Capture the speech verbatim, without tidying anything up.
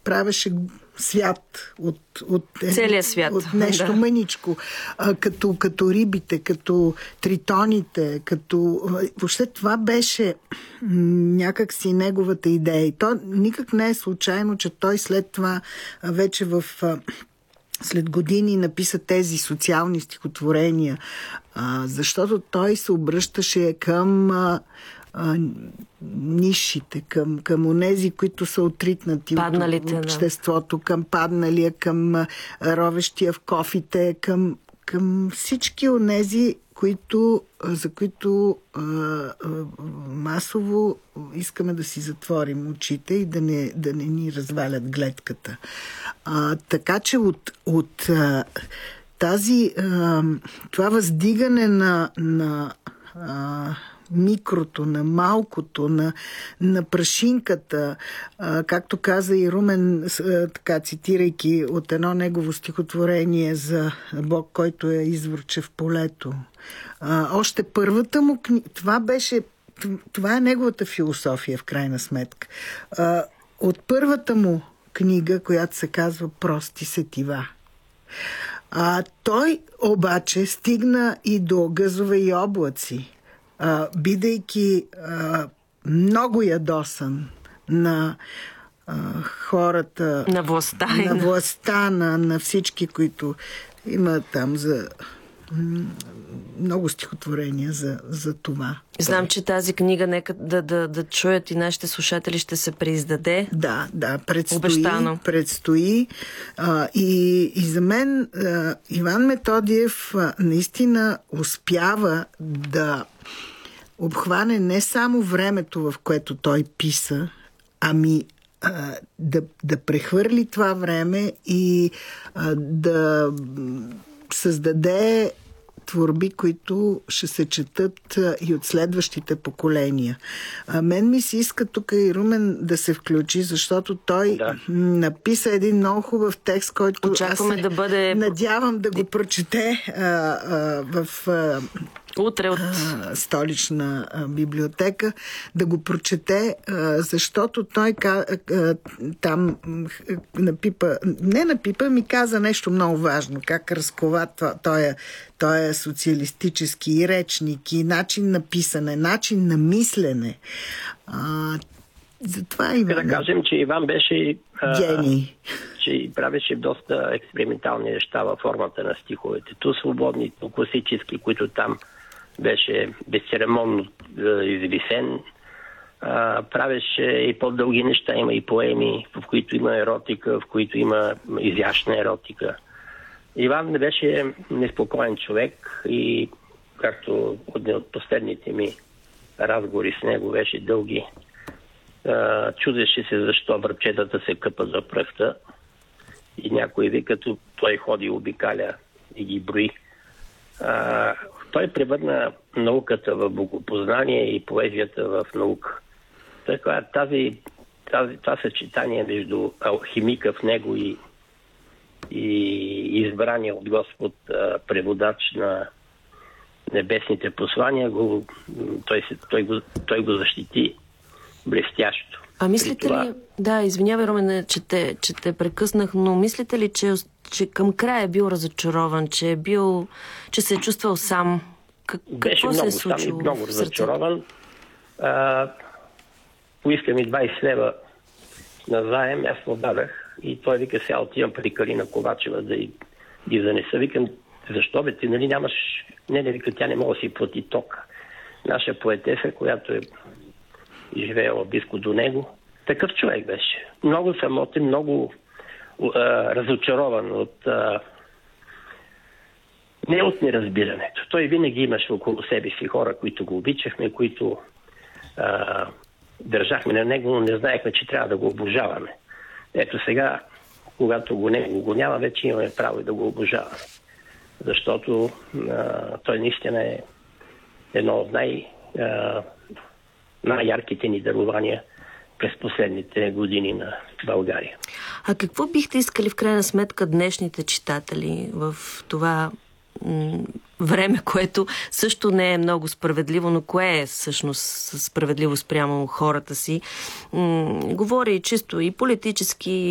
правеше свят от, от, целия свят. От нещо да. Мъничко. А, като, като рибите, като тритоните, като... Въобще това беше някак си неговата идея. И то никак не е случайно, че той след това вече в... след години написа тези социални стихотворения, а, защото той се обръщаше към а, а, нишите, към, към онези, които са отритнати падналите, от обществото, да. Към падналия, към а, ровещия в кофите, към, към всички онези, които, за които а, а, масово искаме да си затворим очите и да не, да не ни развалят гледката. А, така че от, от а, тази а, това въздигане на, на а, микрото, на малкото, на, на прашинката, а, както каза и Румен, а, така цитирайки от едно негово стихотворение за Бог, който е изворче в полето. А, още първата му книга, това беше, това е неговата философия в крайна сметка. А, от първата му книга, която се казва Прости сетива. А, той обаче стигна и до Гъзове и облаци, а, бидейки а, много ядосан на а, хората, на властта, на, властта на, на всички, които има там за много стихотворения за, за това. Знам, че тази книга, нека да, да, да чуят и нашите слушатели, ще се преиздаде. Да, да, предстои. Обещано. предстои. А, и, и за мен а, Иван Методиев а, наистина успява да обхване не само времето, в което той писа, ами а, да, да прехвърли това време и а, да създаде творби, които ще се четат и от следващите поколения. А мен ми се иска тук и Румен да се включи, защото той да. написа един много хубав текст, който очакваме аз да бъде... надявам да го прочете а, а, в... А, утре от столична библиотека, да го прочете, защото той там напипа, не напипа, ми каза нещо много важно, как разкова този той социалистически речник и начин на писане, начин на мислене. Затова Иван... Да кажем, че Иван беше гений. Че правеше доста експериментални неща във формата на стиховете. Ту свободни, ту класически, които там беше безцеремонно извисен. А, правеше и по-дълги неща. Има и поеми, в които има еротика, в които има изящна еротика. Иван не беше неспокоен човек и, както един от последните ми разговори с него беше дълги, а, чудеше се защо връбчетата се къпат за пръста и някой ви, като той ходи, обикаля и ги брои. А, той превърна науката в богопознание и поезията в наука. Така, тази, тази, това съчетание между алхимика в него и, и избрания от Господ а, преводач на небесните послания, го, той, се, той, го, той го защити блестящо. А мислите това... ли, да, извинявай, Румен, че те, че те прекъснах, но мислите ли, че, че към края е бил разочарован, че е бил, че се е чувствал сам? Как, Беше какво много се е случило сам и много разочарован. А, поиска ми двайсет лева на заем, аз му дадах и той вика, сега отивам при Калина Ковачева да ги занеса. Викам, защо бе, ти нали нямаш... Не, не, вика, тя не може да си плати ток. Наша поетеса, която е живеела близко до него. Такъв човек беше. Много самотен, много а, разочарован от... А, не от неразбирането. Той винаги имаше около себе си хора, които го обичахме, които а, държахме на него, но не знаехме, че трябва да го обожаваме. Ето сега, когато го него го няма, вече имаме право и да го обожаваме. Защото а, той наистина е едно от най- а, най-ярките ни дарования през последните години на България. А какво бихте искали в крайна сметка днешните читатели в това м- време, което също не е много справедливо, но кое е всъщност справедливо спрямо хората си? М- говори чисто и политически,